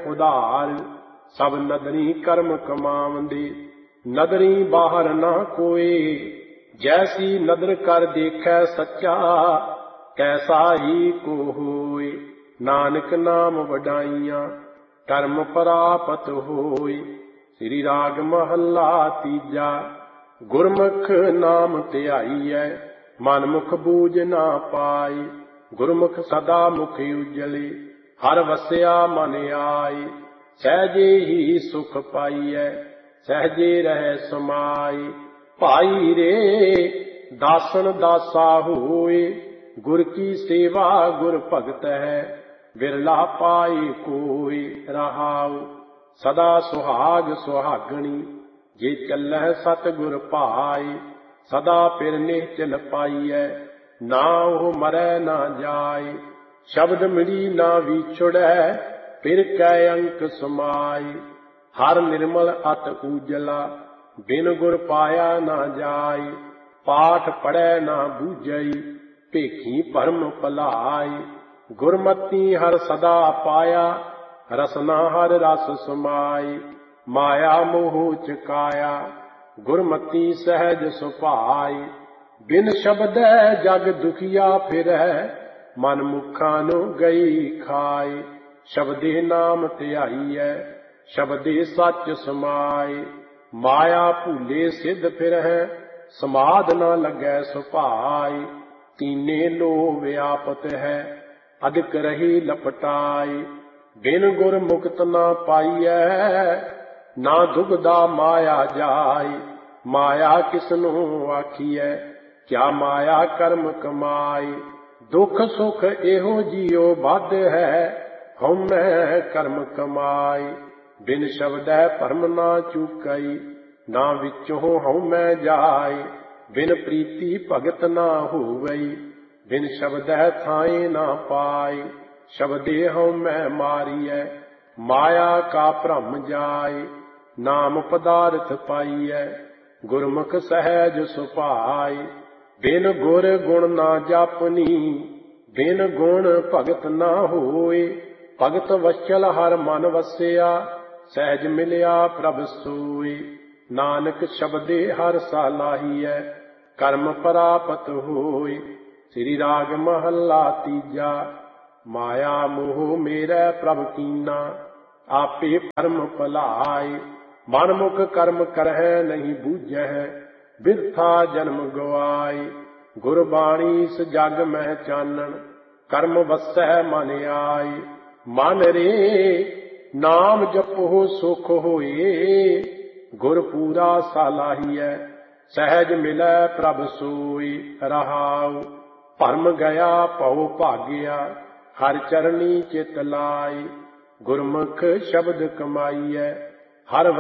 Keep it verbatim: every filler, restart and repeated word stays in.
उधार। सब नदरी कर्म कमावंदे, नदरी बाहर ना कोई। जैसी नदर कर देखै सच्चा, कैसा ही को होए। नानक नाम वडाइयां, कर्म परापत होए। श्री राग महला तीजा। गुरमुख नाम ध्याईऐ, मन मुख बूझ ना पाए। गुरमुख सदा मुख उजले, हर वस्या मन आए। सहजे ही सुख पाइऐ, सहजे रह समाए। भाई रे दासन दासा होए, गुर की सेवा गुर भगत है। बिरला पाए कोई रहाओ, सदा सुहाग सुहागणी। जे चलह सतगुर पाए, सदा फिर निश्चल पाइऐ। ना ओह मरै ना जाए, शब्द मिली ना विछुड़ै। फिर कै अंक समाए, हर निर्मल अत उजला। बिन गुर पाया ना जाए, पाठ पढ़ै ना बूझई। भेखी भरम भलाई, गुरमति हर सदा पाया। रसना हर रस समाई, माया मोह चकाया। गुरमति सहज सुभाई, बिन शब्दै जग दुखिया फिरै। मन मुखा नु गई खाए, शब्दे नाम ध्याईऐ। शब्दे सच समाए, माया भूले सिद्ध फिरहै। समाध न लगै सुभाई, तीने लो व्यापत है। अधिक रही लपटाई, बिन गुर मुक्त न पाइऐ। ना दुगदा माया जाय, माया किसनु आखिऐ। क्या माया कर्म कमाई, दुख सुख एहो जियो बद है। हउमੈ कर्म कमाई, बिन शब्दै भरम ना चूकई। ना विचों हउमੈ जाय, बिन प्रीति भगत ना होवई। बिन शब्दै थाए ना पाई, शब्दे हउमੈ मारिऐ। माया का भ्रम जाय, नाम पदार्थ पाइऐ। गुरमुख सहज सुभाई, बिन गुर गुण ना जापनी। बिन गुण भगत ना होए, भगत वचल हर मन वसिया। सहज मिलिया प्रभ सोए, नानक शब्दे हर सालाहीऐ। कर्म परापत होए। श्री राग महला तीजा। माया मोह मेरै प्रभ कीना, आपे परम भलाई। मन मुख कर्म करहै नहीं बूझै, बिरथा जन्म गवाई। गुरबाणी इस जग मह चानन, कर्म वसै मन आए। मन रे नाम जपो सुख होए, गुर पूरा सालाहीऐ। सहज मिलै प्रभ सोई रहाउ। भरम गया भउ भाग्या, हर चरणी चित लाई। गुरमुख शब्द कमाइऐ, हर